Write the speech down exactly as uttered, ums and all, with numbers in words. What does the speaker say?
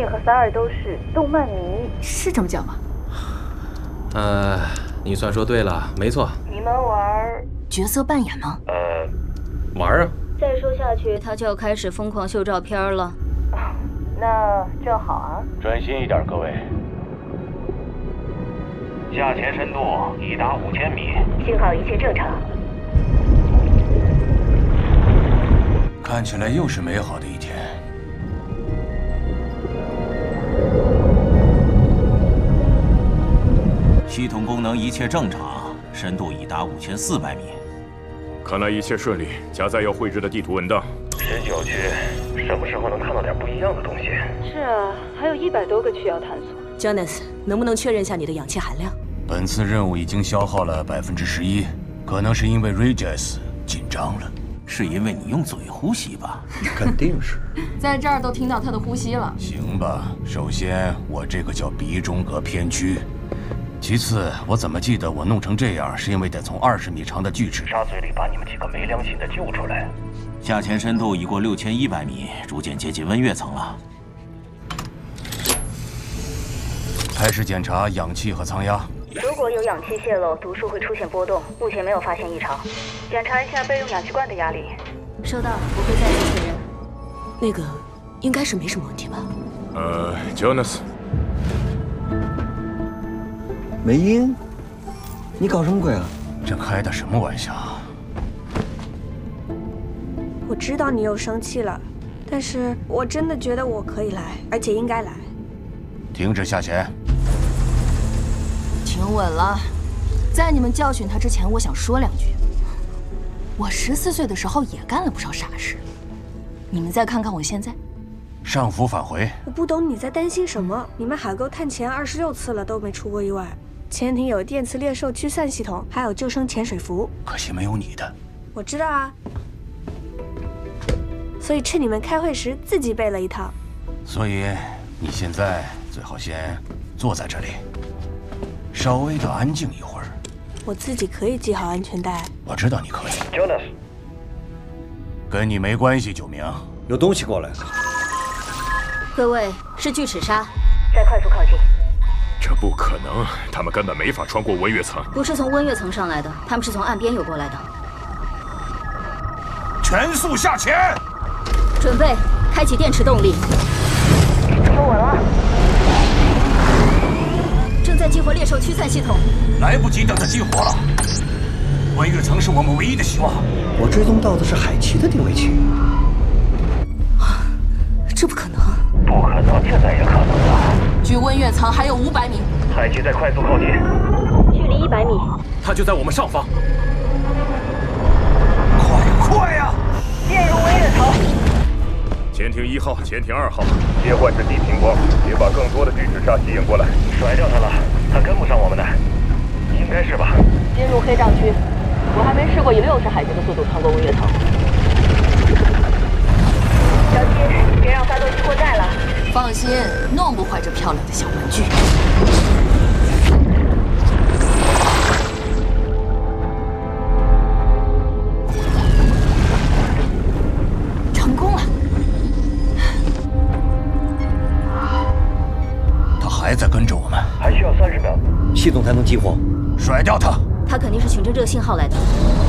宇和萨尔都是动漫迷， 是这么讲吗？ 呃，你算说对了，没错。 你们玩角色扮演吗？ 呃，玩啊。 再说下去， 他就要开始疯狂秀照片了。 啊，那正好啊。 专心一点，各位。下潜深度已达五千米， 幸好一切正常。 看起来又是美好的一天。 系统功能一切正常，深度已达五千四百米。 看来一切顺利，加载要绘制的地图文档。 十九区，什么时候能看到点不一样的东西？ 是啊，还有一百多个区要探索。 Jonas， 能不能确认下你的氧气含量？ 本次任务已经消耗了百分之十一，可能是因为 Regis 紧张了。 是因为你用嘴呼吸吧？ 肯定是。 在这儿都听到他的呼吸了。 行吧，首先我这个叫鼻中隔偏曲。其次，我怎么记得我弄成这样，是因为得从二十米长的锯齿沙嘴里把你们几个没良心的救出来。 下潜深度已过六千一百米，逐渐接近温月层了。 开始检查氧气和舱压。 如果有氧气泄漏，读数会出现波动，目前没有发现异常。检查一下备用氧气罐的压力。 收到，我会再次确认。 那个应该是没什么问题吧？ 呃 ，Jonas。 梅英，你搞什么鬼啊？ 这开的什么玩笑？ 我知道你又生气了，但是我真的觉得我可以来，而且应该来。 停止下潜。 停稳了。在你们教训他之前，我想说两句。我十四岁的时候也干了不少傻事。你们再看看我现在。 上浮返回。 我不懂你在担心什么。你们海沟探潜二十六次了都没出过意外，潜艇有电磁猎兽驱散系统，还有救生潜水服。 可惜没有你的。 我知道啊。所以趁你们开会时自己备了一套。 所以你现在最好先坐在这里，稍微的安静一会儿。 我自己可以系好安全带。 我知道你可以。 Jonas， 跟你没关系，九明。 有东西过来了。 各位，是巨齿鲨， 在快速靠近。 这不可能，他们根本没法穿过温月层。 不是从温月层上来的，他们是从岸边游过来的。 全速下潜！ 准备，开启电池动力。 坐稳了。 正在激活猎兽驱散系统。 来不及等它激活了。温月层是我们唯一的希望。 我追踪到的是海奇的定位器。 这不可能。 不可能，现在也可能了。 距温月层还有五百米。 海奇在快速靠近。 距离一百米。 它就在我们上方。 快快呀！ 进入温月层。 潜艇一号、潜艇二号，切换至地平光，别把更多的巨齿鲨吸引过来。 甩掉它了，它跟不上我们的，应该是吧？ 进入黑障区，我还没试过以六十海径的速度穿过温月层。小心，别让发动机过载了。 放心，弄不坏这漂亮的小玩具。成功了。 他还在跟着我们， 还需要三十秒， 系统才能激活。 甩掉他。 他肯定是循着这个信号来的。